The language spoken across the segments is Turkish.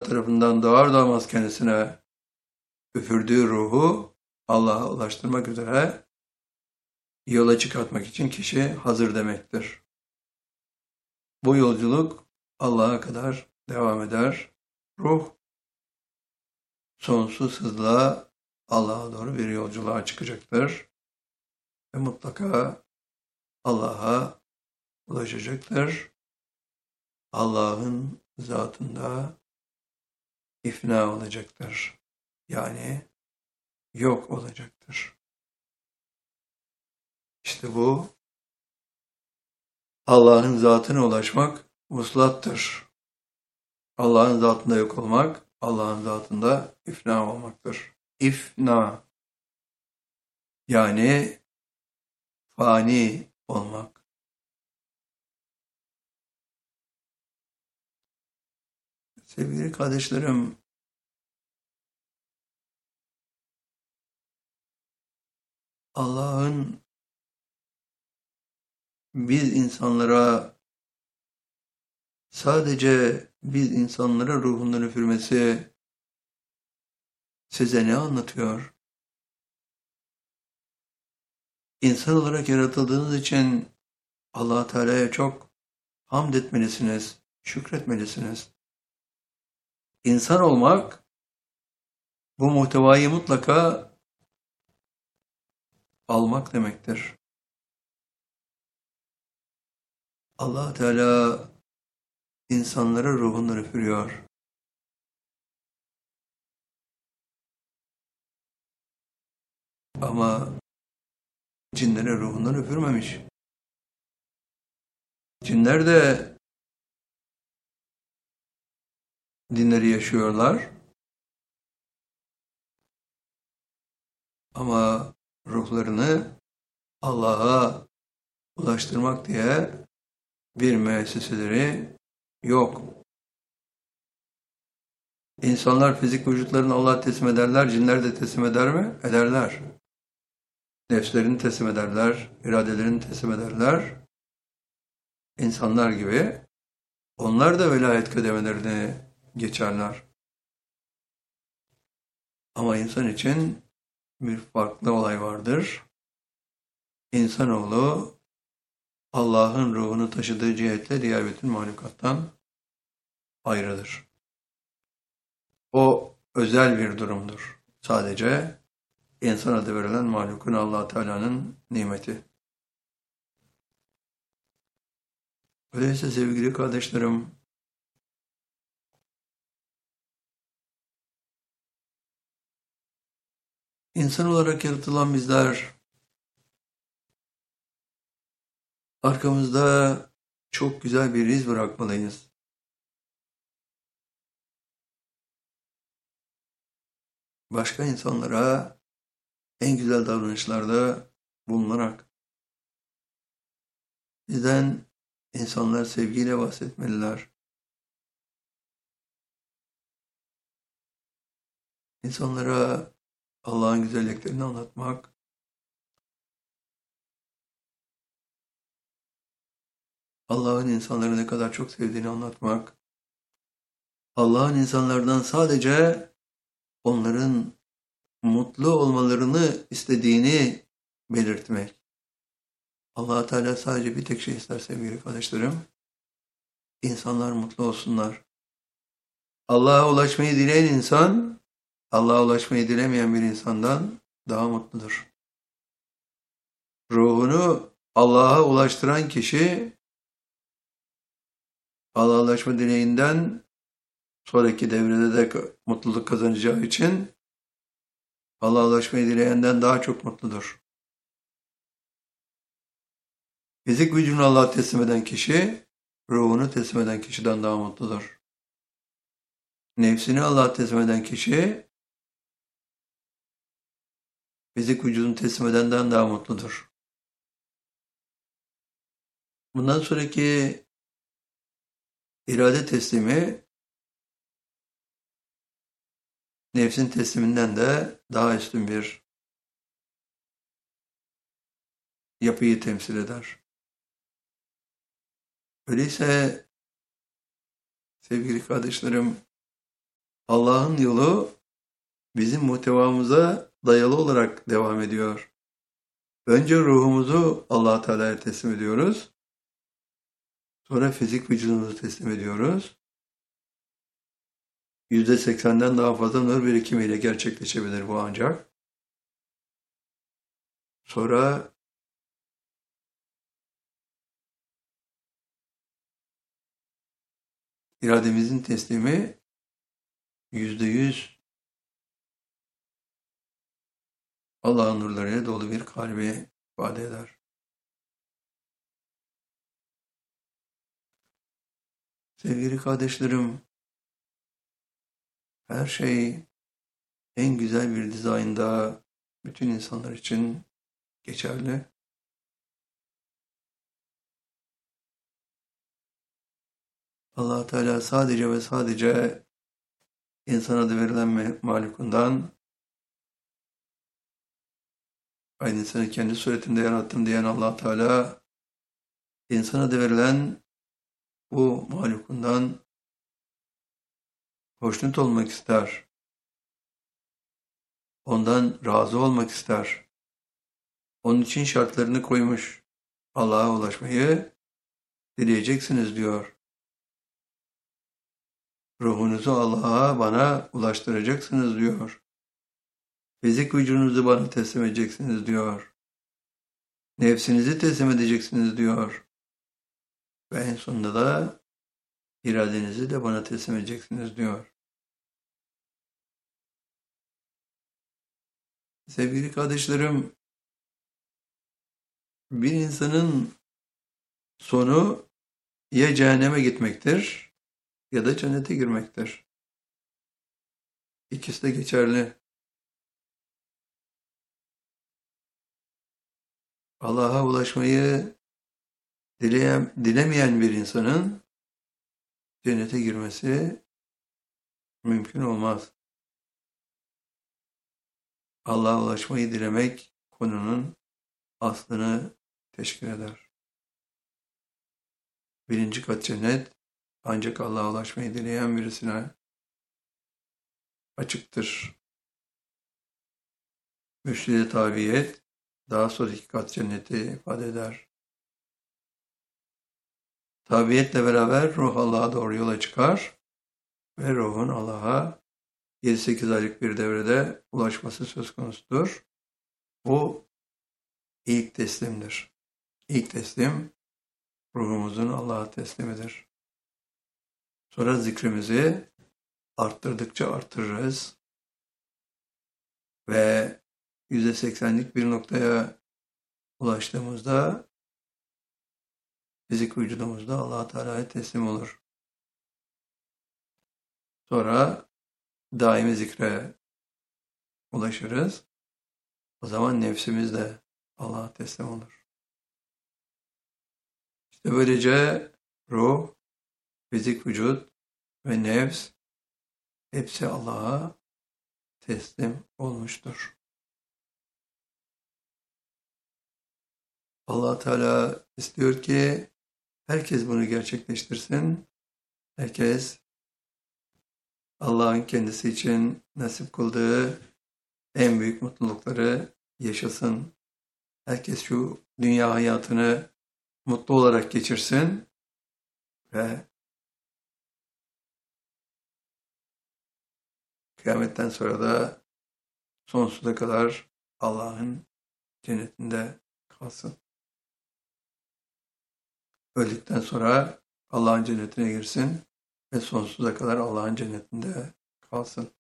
tarafından doğar doğmaz kendisine üfürdüğü ruhu Allah'a ulaştırmak üzere yola çıkartmak için kişi hazır demektir. Bu yolculuk Allah'a kadar devam eder. Ruh sonsuz hızla Allah'a doğru bir yolculuğa çıkacaktır ve mutlaka Allah'a ulaşacaktır. Allah'ın zatında ifna olacaktır. Yani yok olacaktır. İşte bu Allah'ın zatına ulaşmak vuslattır. Allah'ın zatında yok olmak, Allah'ın zatında ifna olmaktır. İfna yani fani olmak. Sevgili kardeşlerim, Allah'ın biz insanlara sadece biz insanlara ruhundan üfürmesi size ne anlatıyor? İnsan olarak yaratıldığınız için Allah Teala'ya çok hamd etmelisiniz, şükretmelisiniz. İnsan olmak bu muhtevayı mutlaka almak demektir. Allah Teala insanlara ruhundan üfürüyor. Ama cinlere ruhundan üfürmemiş. Cinler de dinleri yaşıyorlar. Ama ruhlarını Allah'a ulaştırmak diye bir müesseseleri yok. İnsanlar fizik vücutlarını Allah'a teslim ederler, cinler de teslim eder mi? Ederler. Nefslerini teslim ederler, iradelerini teslim ederler. İnsanlar gibi onlar da velayet kademelerini geçerler. Ama insan için bir farklı olay vardır. İnsanoğlu Allah'ın ruhunu taşıdığı cihetle diğer bütün mahlukattan ayrıdır. O özel bir durumdur. Sadece insan adı verilen mahlukun Allah Teala'nın nimeti. Öyleyse sevgili kardeşlerim, insan olarak yaratılan bizler arkamızda çok güzel bir iz bırakmalıyız. Başka insanlara en güzel davranışlarda bulunarak bizden insanlar sevgiyle bahsetmeliler. İnsanlara Allah'ın güzelliklerini anlatmak, Allah'ın insanları ne kadar çok sevdiğini anlatmak, Allah'ın insanlardan sadece onların mutlu olmalarını istediğini belirtmek. Allah Teala sadece bir tek şey ister sevgili kardeşlerim. İnsanlar mutlu olsunlar. Allah'a ulaşmayı dileyen insan, Allah'a ulaşmayı dilemeyen bir insandan daha mutludur. Ruhunu Allah'a ulaştıran kişi, Allah'a ulaşma dileğinden sonraki devrede de mutluluk kazanacağı için Allah'a ulaşmayı dileyenden daha çok mutludur. Fizik vücudunu Allah'a teslim eden kişi, ruhunu teslim eden kişiden daha mutludur. Nefsini Allah'a teslim eden kişi, fizik vücudunu teslim edenden daha mutludur. Bundan sonraki irade teslimi, nefsin tesliminden de daha üstün bir yapıyı temsil eder. Öyleyse sevgili kardeşlerim, Allah'ın yolu bizim muhtevamıza dayalı olarak devam ediyor. Önce ruhumuzu Allah Teala'ya teslim ediyoruz. Sonra fizik vücudumuzu teslim ediyoruz. %80'den daha fazla nur birikimiyle gerçekleşebilir bu ancak. Sonra irademizin teslimi %100 Allah'ın nurlarıyla dolu bir kalbi ifade eder. Sevgili kardeşlerim, her şey en güzel bir dizaynda bütün insanlar için geçerli. Allah Teala sadece ve sadece insana da verilen mahlukundan aynı seni kendi suretinde yarattım diyen Allah Teala insana da verilen bu mahlukundan hoşnut olmak ister. Ondan razı olmak ister. Onun için şartlarını koymuş. Allah'a ulaşmayı dileyeceksiniz diyor. Ruhunuzu Allah'a bana ulaştıracaksınız diyor. Fizik vücudunuzu bana teslim edeceksiniz diyor. Nefsinizi teslim edeceksiniz diyor. Ve en sonunda da iradenizi de bana teslim edeceksiniz diyor. Sevgili kardeşlerim, bir insanın sonu ya cehenneme gitmektir ya da cennete girmektir. İkisi de geçerli. Allah'a ulaşmayı dilemeyen bir insanın cennete girmesi mümkün olmaz. Allah'a ulaşmayı dilemek konunun aslını teşkil eder. Birinci kat cennet ancak Allah'a ulaşmayı dileyen birisine açıktır. Mürşid-i tabiyet daha sonraki kat cenneti ifade eder. Tabiyetle beraber ruh Allah'a doğru yola çıkar ve ruhun Allah'a 7-8 aylık bir devrede ulaşması söz konusudur. Bu ilk teslimdir. İlk teslim ruhumuzun Allah'a teslimidir. Sonra zikrimizi arttırdıkça artırırız ve %80'lik bir noktaya ulaştığımızda fizik vücudumuzda Allah Teala'ya teslim olur. Sonra daimi zikre ulaşırız. O zaman nefsimiz de Allah'a teslim olur. İşte böylece ruh, fizik vücut ve nefs hepsi Allah'a teslim olmuştur. Allah Teala istiyor ki herkes bunu gerçekleştirsin. Herkes Allah'ın kendisi için nasip kıldığı en büyük mutlulukları yaşasın. Herkes şu dünya hayatını mutlu olarak geçirsin ve kıyametten sonra da sonsuza kadar Allah'ın cennetinde kalsın. Öldükten sonra Allah'ın cennetine girsin ve sonsuza kadar Allah'ın cennetinde kalsın.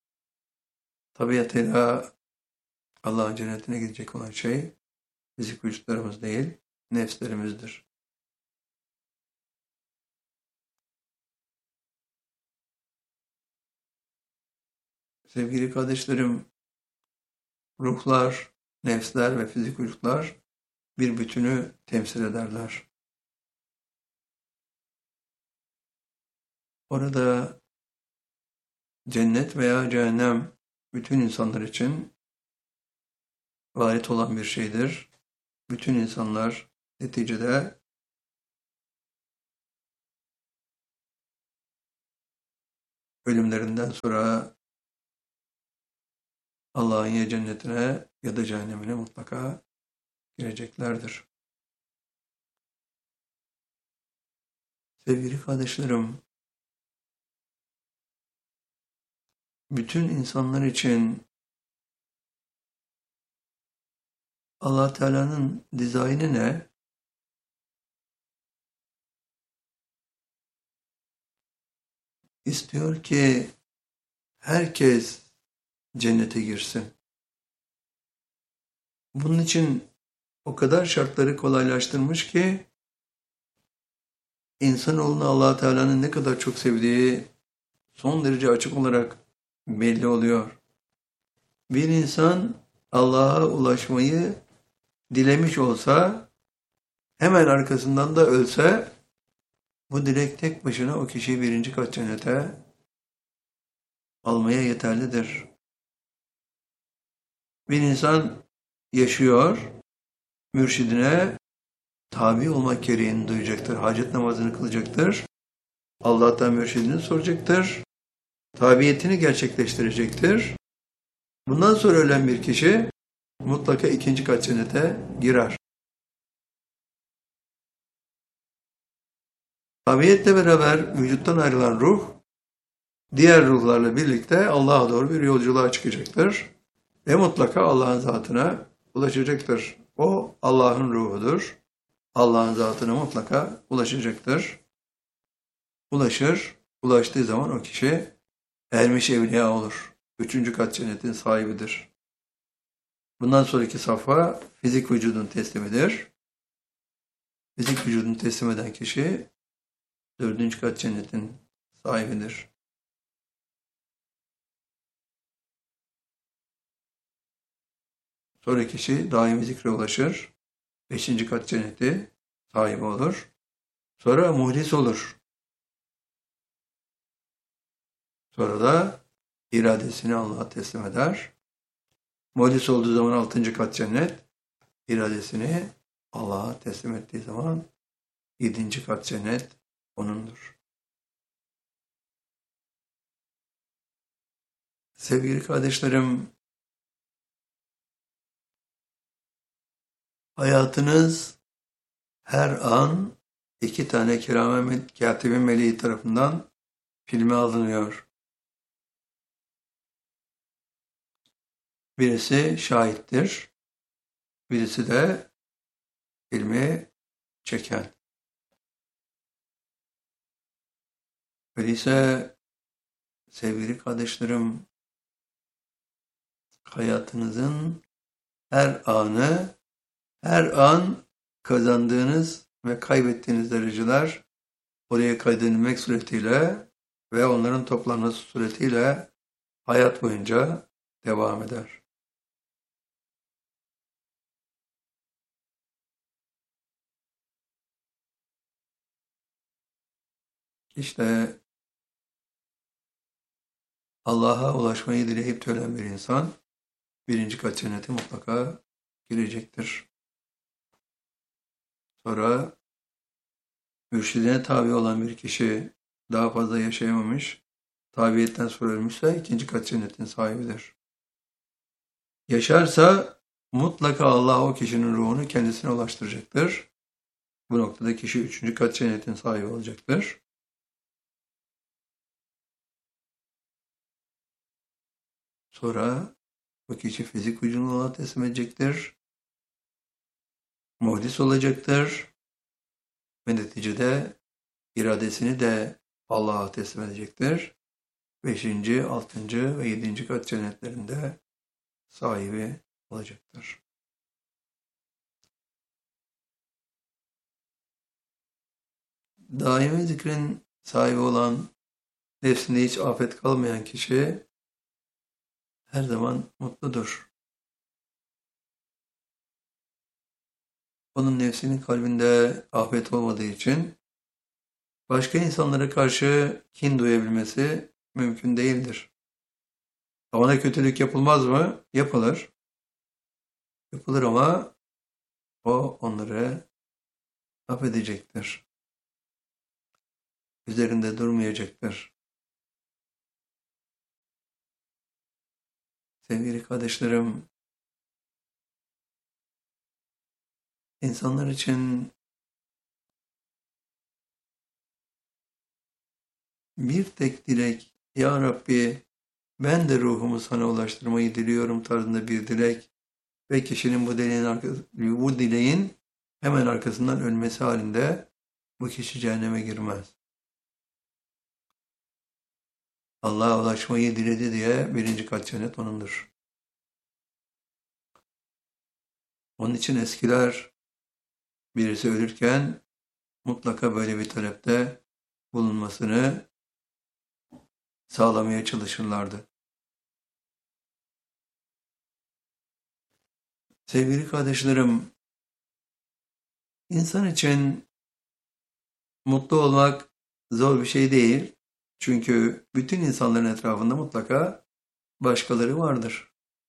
Tabiatıyla Allah'ın cennetine gidecek olan şey fizik vücutlarımız değil, nefslerimizdir. Sevgili kardeşlerim, ruhlar, nefsler ve fizik vücutlar bir bütünü temsil ederler. Orada cennet veya cehennem bütün insanlar için varit olan bir şeydir. Bütün insanlar neticede ölümlerinden sonra Allah'ın ya cennetine ya da cehennemine mutlaka gireceklerdir. Sevgili kardeşlerim, bütün insanlar için Allah Teala'nın dizaynı ne? İstiyor ki herkes cennete girsin. Bunun için o kadar şartları kolaylaştırmış ki insanoğlunu Allah Teala'nın ne kadar çok sevdiği son derece açık olarak belli oluyor. Bir insan Allah'a ulaşmayı dilemiş olsa, hemen arkasından da ölse, bu dilek tek başına o kişiyi 1. kat cennete almaya yeterlidir. Bir insan yaşıyor, mürşidine tabi olmak gereğini duyacaktır. Hacet namazını kılacaktır. Allah'tan mürşidini soracaktır. Tabiyetini gerçekleştirecektir. Bundan sonra ölen bir kişi mutlaka 2. kat cennete girer. Tabiyetle beraber vücuttan ayrılan ruh, diğer ruhlarla birlikte Allah'a doğru bir yolculuğa çıkacaktır. Ve mutlaka Allah'ın zatına ulaşacaktır. O Allah'ın ruhudur. Allah'ın zatına mutlaka ulaşacaktır. Ulaşır, ulaştığı zaman o kişi ermiş evliya olur. 3. kat cennetin sahibidir. Bundan sonraki safha fizik vücudun teslimidir. Fizik vücudunu teslim eden kişi 4. kat cennetin sahibidir. Sonra kişi daimi zikre ulaşır. 5. kat cenneti sahibi olur. Sonra muhlis olur. Sonra da iradesini Allah'a teslim eder. Muhlis olduğu zaman 6. kat cennet, iradesini Allah'a teslim ettiği zaman 7. kat cennet onundur. Sevgili kardeşlerim, hayatınız her an 2 tane kiramen katibin meleği tarafından filme alınıyor. Birisi şahittir, birisi de filmi çeken. Öyleyse sevgili kardeşlerim, hayatınızın her anı, her an kazandığınız ve kaybettiğiniz dereceler oraya kaydedilmek suretiyle ve onların toplanması suretiyle hayat boyunca devam eder. İşte Allah'a ulaşmayı dileyip ölen bir insan 1. kat cennete mutlaka girecektir. Sonra mürşidine tabi olan bir kişi daha fazla yaşayamamış, tabiyetten sonra ölmüşse 2. kat cennetin sahibidir. Yaşarsa mutlaka Allah o kişinin ruhunu kendisine ulaştıracaktır. Bu noktada kişi 3. kat cennetin sahibi olacaktır. Sonra bu kişi fizik vücudunu Allah'a teslim edecektir. Muhlis olacaktır. Ve neticede iradesini de Allah'a teslim edecektir. 5., 6. ve 7. kat cennetlerinde sahibi olacaktır. Daimi zikrin sahibi olan, nefsinde hiç afet kalmayan kişi her zaman mutludur. Onun nefsinin kalbinde afet olmadığı için başka insanlara karşı kin duyabilmesi mümkün değildir. Ona kötülük yapılmaz mı? Yapılır. Yapılır ama o onları affedecektir. Üzerinde durmayacaktır. Sevgili kardeşlerim, insanlar için bir tek dilek, Ya Rabbi ben de ruhumu sana ulaştırmayı diliyorum tarzında bir dilek ve kişinin bu dileğin hemen arkasından ölmesi halinde bu kişi cehenneme girmez. Allah'a ulaşmayı diledi diye birinci kat cennet onundur. Onun için eskiler birisi ölürken mutlaka böyle bir talepte bulunmasını sağlamaya çalışırlardı. Sevgili kardeşlerim, insan için mutlu olmak zor bir şey değil. Çünkü bütün insanların etrafında mutlaka başkaları vardır.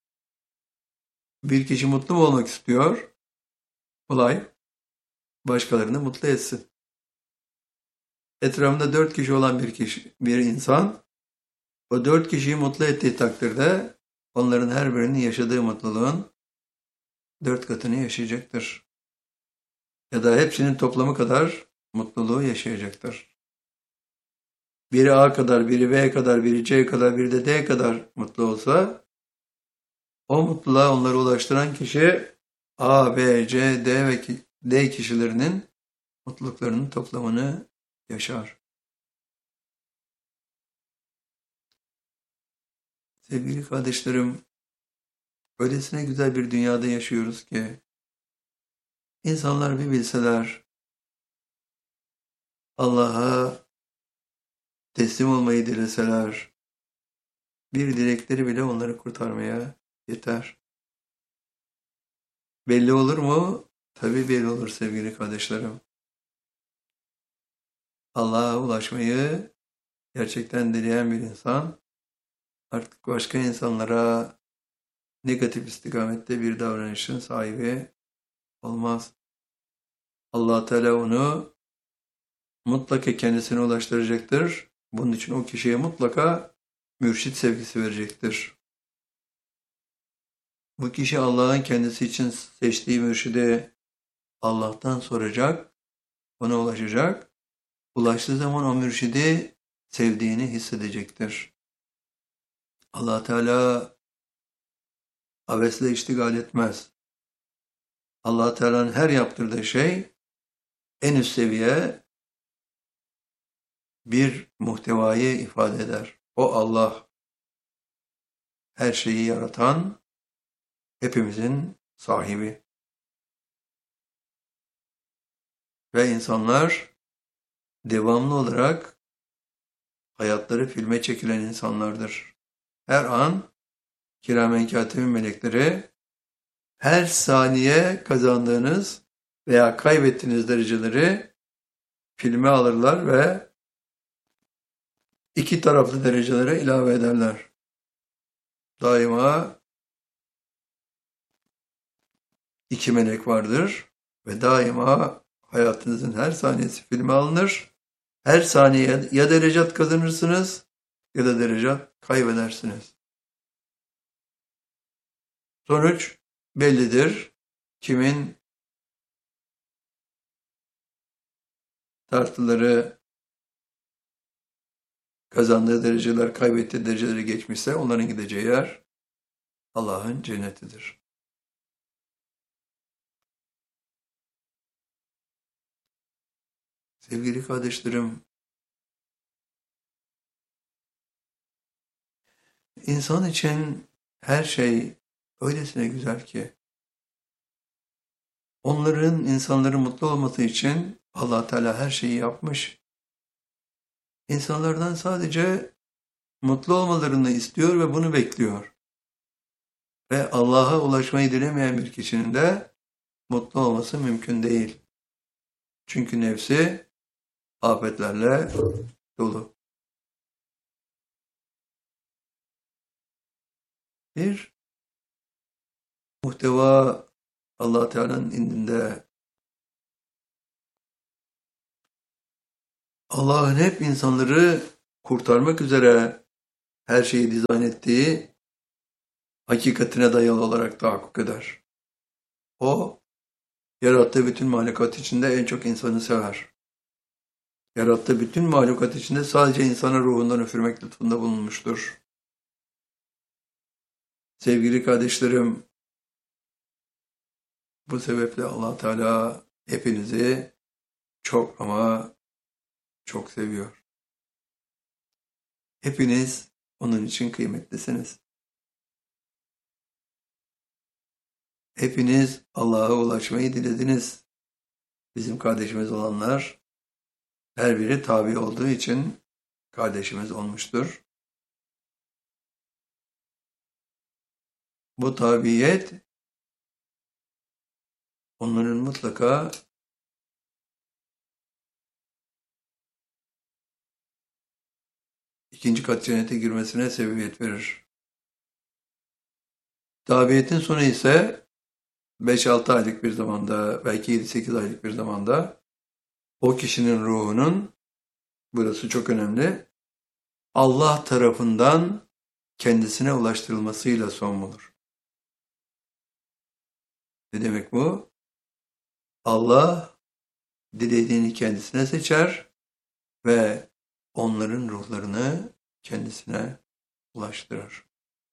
Bir kişi mutlu mu olmak istiyor? Kolay, başkalarını mutlu etsin. Etrafında 4 kişi olan bir insan, o 4 kişiyi mutlu ettiği takdirde onların her birinin yaşadığı mutluluğun 4 katını yaşayacaktır. Ya da hepsinin toplamı kadar mutluluğu yaşayacaktır. Biri A kadar, biri B kadar, biri C kadar, biri de D kadar mutlu olsa, o mutluluğa onları ulaştıran kişi A, B, C, D ve D kişilerinin mutluluklarının toplamını yaşar. Sevgili kardeşlerim, öylesine güzel bir dünyada yaşıyoruz ki, insanlar bir bilseler, Allah'a teslim olmayı dileseler, bir dilekleri bile onları kurtarmaya yeter. Belli olur mu? Tabii belli olur sevgili kardeşlerim. Allah'a ulaşmayı gerçekten dileyen bir insan, artık başka insanlara negatif istikamette bir davranışın sahibi olmaz. Allah Teala onu mutlaka kendisine ulaştıracaktır. Bunun için o kişiye mutlaka mürşit sevgisi verecektir. Bu kişi Allah'ın kendisi için seçtiği mürşidi Allah'tan soracak, ona ulaşacak. Ulaştığı zaman o mürşidi sevdiğini hissedecektir. Allah Teala havesle iştigal etmez. Allah Teala'nın her yaptırdığı şey en üst seviye bir muhtevayı ifade eder. O Allah, her şeyi yaratan, hepimizin sahibi. Ve insanlar devamlı olarak hayatları filme çekilen insanlardır. Her an kiramen katibin melekleri her saniye kazandığınız veya kaybettiğiniz dereceleri filme alırlar ve iki taraflı derecelere ilave ederler. Daima iki melek vardır ve daima hayatınızın her saniyesi filme alınır. Her saniye ya derecat kazanırsınız ya da derecat kaybedersiniz. Sonuç bellidir. Kimin tartıları kazandığı dereceler, kaybettiği dereceleri geçmişse onların gideceği yer Allah'ın cennetidir. Sevgili kardeşlerim, insan için her şey öylesine güzel ki, insanların mutlu olması için Allah Teala her şeyi yapmış. İnsanlardan sadece mutlu olmalarını istiyor ve bunu bekliyor. Ve Allah'a ulaşmayı dilemeyen bir kişinin de mutlu olması mümkün değil. Çünkü nefsi afetlerle dolu. Bir muhteva Allah Teala'nın indinde Allah'ın hep insanları kurtarmak üzere her şeyi dizayn ettiği hakikatine dayalı olarak tahakkuk eder. O, yarattığı bütün mahlukat içinde en çok insanı sever. Yarattığı bütün mahlukat içinde sadece insana ruhundan üfürmek lütfunda bulunmuştur. Sevgili kardeşlerim, bu sebeple Allah Teala hepinizi çok ama çok seviyor. Hepiniz onun için kıymetlisiniz. Hepiniz Allah'a ulaşmayı dilediniz. Bizim kardeşimiz olanlar her biri tabi olduğu için kardeşimiz olmuştur. Bu tabiyet onların mutlaka ikinci kat cennete girmesine sebebiyet verir. Tabiyetin sonu ise 5-6 aylık bir zamanda, belki 7-8 aylık bir zamanda o kişinin ruhunun, burası çok önemli, Allah tarafından kendisine ulaştırılmasıyla son bulur. Ne demek bu? Allah dilediğini kendisine seçer ve onların ruhlarını kendisine ulaştırır.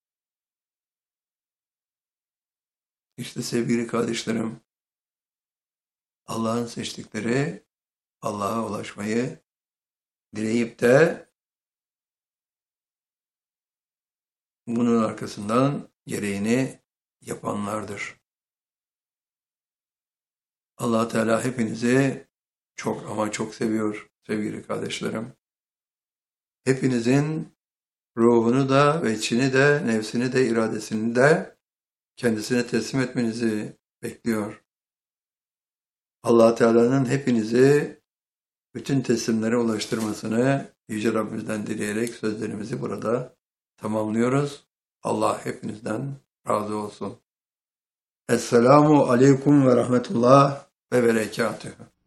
İşte sevgili kardeşlerim, Allah'ın seçtikleri Allah'a ulaşmayı dileyip de bunun arkasından gereğini yapanlardır. Allah Teala hepinizi çok ama çok seviyor sevgili kardeşlerim. Hepinizin ruhunu da, veçhini de, nefsini de, iradesini de kendisine teslim etmenizi bekliyor. Allah Teala'nın hepinizi bütün teslimlere ulaştırmasını Yüce Rabbimizden dileyerek sözlerimizi burada tamamlıyoruz. Allah hepinizden razı olsun. Esselamu Aleyküm ve Rahmetullah ve Berekatühü.